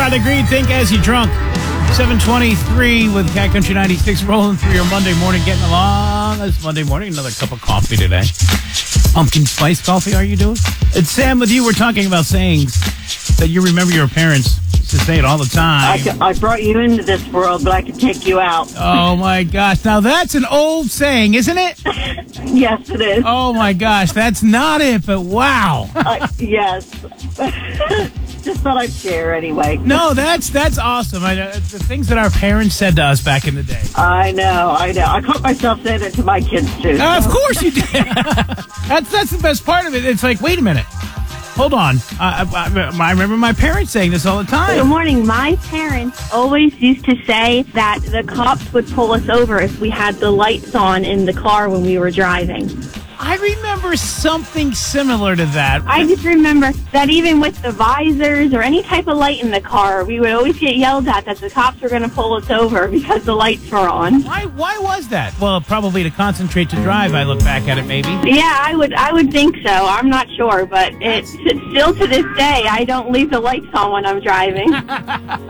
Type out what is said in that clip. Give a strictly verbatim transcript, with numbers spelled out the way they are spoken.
Riley Green, Think As You Drunk. seven twenty-three with Cat Country ninety-six rolling through your Monday morning, getting along. It's Monday morning, another cup of coffee today. Pumpkin spice coffee, are you doing? It's Sam with you. We're talking about sayings that you remember your parents used to say it all the time. I, I brought you into this world, but I could take you out. Oh, my gosh. Now, that's an old saying, isn't it? Yes, it is. Oh, my gosh. That's not it, but wow. Uh, yes. Just thought I'd share anyway. No, that's that's awesome. I, uh, the things that our parents said to us back in the day. I know, I know. I caught myself saying it to my kids, too. Uh, of course you did. that's, that's the best part of it. It's like, wait a minute. Hold on. I, I, I remember my parents saying this all the time. Good morning. My parents always used to say that the cops would pull us over if we had the lights on in the car when we were driving. I remember something similar to that. I just remember that even with the visors or any type of light in the car, we would always get yelled at that the cops were going to pull us over because the lights were on. Why Why was that? Well, probably to concentrate to drive, I look back at it, maybe. Yeah, I would I would think so. I'm not sure, but it still to this day, I don't leave the lights on when I'm driving.